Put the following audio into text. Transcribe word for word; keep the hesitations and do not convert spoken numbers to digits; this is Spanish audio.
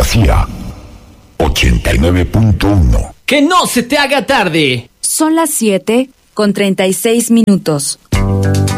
García, ochenta y nueve punto uno. ¡Que no se te haga tarde! Son las siete con treinta y seis minutos.